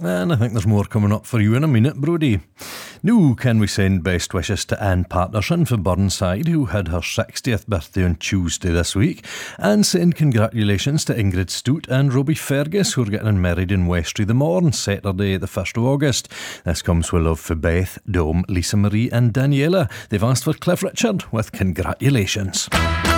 And I think there's more coming up for you in a minute, Brodie. Now, can we send best wishes to Anne Patterson for Burnside, who had her 60th birthday on Tuesday this week, and send congratulations to Ingrid Stout and Robbie Fergus, who are getting married in Westry the Morn, Saturday the 1st of August. This comes with love for Beth, Dom, Lisa Marie and Daniela. They've asked for Cliff Richard with congratulations.